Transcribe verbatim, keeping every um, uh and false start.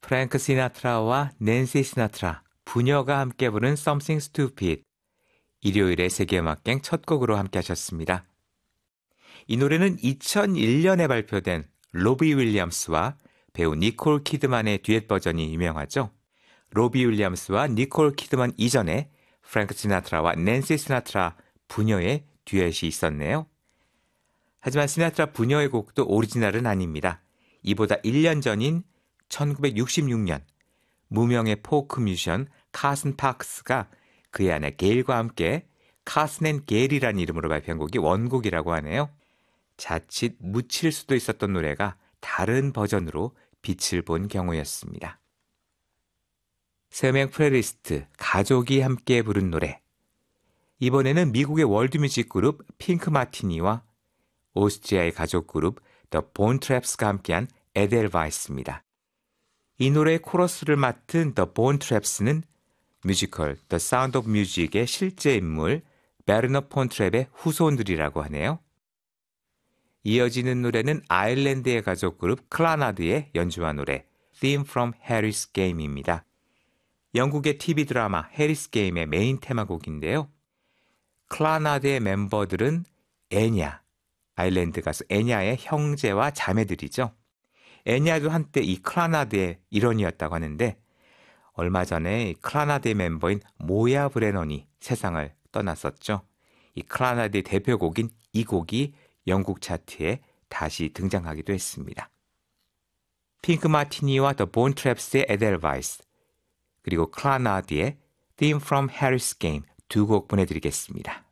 프랭크 시나트라와 낸시 시나트라, 부녀가 함께 부른 Something Stupid, 일요일의 세계음악갱 첫 곡으로 함께 하셨습니다. 이 노래는 이천일 년에 발표된 로비 윌리엄스와 배우 니콜 키드만의 듀엣 버전이 유명하죠. 로비 윌리엄스와 니콜 키드만 이전에 프랭크 시나트라와 낸시 시나트라 부녀의 듀엣이 있었네요. 하지만 시나트라 부녀의 곡도 오리지널은 아닙니다. 이보다 일 년 전인 천구백육십육 년 무명의 포크 뮤지션 카슨 파크스가 그의 아내 게일과 함께 카슨 앤 게일이라는 이름으로 발표한 곡이 원곡이라고 하네요. 자칫 묻힐 수도 있었던 노래가 다른 버전으로 빛을 본 경우였습니다. 세 명 플레이리스트 가족이 함께 부른 노래. 이번에는 미국의 월드뮤직 그룹 핑크 마티니와 오스트리아의 가족 그룹 The Bone Traps가 함께한 에델바이스입니다. 이 노래의 코러스를 맡은 The Bone Traps는 뮤지컬 The Sound of Music의 실제 인물 베르너 폰 트랩의 후손들이라고 하네요. 이어지는 노래는 아일랜드의 가족 그룹 클라나드의 연주한 노래 Theme from Harry's Game입니다. 영국의 티비 드라마 해리스 게임의 메인 테마곡인데요. 클라나드의 멤버들은 애냐, 아일랜드 가수 애냐의 형제와 자매들이죠. 애냐도 한때 이 클라나드의 일원이었다고 하는데 얼마 전에 클라나드의 멤버인 모야 브레넌이 세상을 떠났었죠. 이 클라나드의 대표곡인 이 곡이 영국 차트에 다시 등장하기도 했습니다. 핑크 마티니와 The Bone Traps의 에델바이스, 그리고 클라나드의 Theme from Harry's Game 두 곡 보내드리겠습니다.